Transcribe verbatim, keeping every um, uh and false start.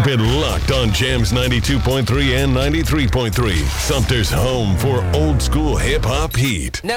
it locked on Jams ninety-two point three and ninety-three point three. Sumter's home for old school hip hop heat. Now